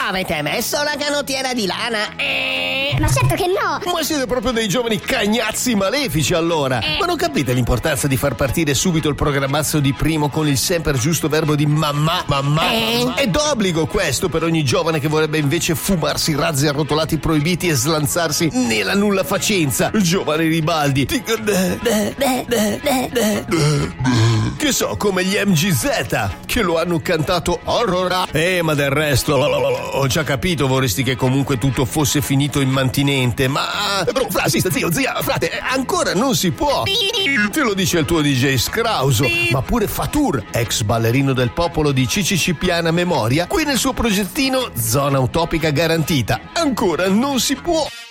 Avete messo la canottiera di lana? Ma certo che no! Ma siete proprio dei giovani cagnazzi malefici, allora! Ma non capite l'importanza di far partire subito il programmazzo di Primo con il sempre giusto verbo di mamma? È d'obbligo questo per ogni giovane che vorrebbe invece fumarsi razzi arrotolati proibiti e slanzarsi nella nulla facenza. Giovane Ribaldi. Che so, come gli MGZ, che lo hanno cantato Aurora. Ma del resto, ho già capito, vorresti che comunque tutto fosse finito immantinente, ma... zia, frate, ancora non si può. Te lo dice il tuo DJ Scrauso, ma pure Fatur, ex ballerino del popolo di CCC Piana Memoria, qui nel suo progettino Zona Utopica Garantita. Ancora non si può.